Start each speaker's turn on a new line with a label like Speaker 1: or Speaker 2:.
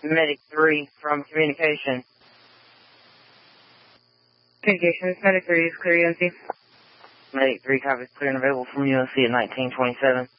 Speaker 1: Medic 3 from communication.
Speaker 2: Communications, Medic 3 is clear UNC.
Speaker 1: Medic 3 copies clear and available from UNC at 1927.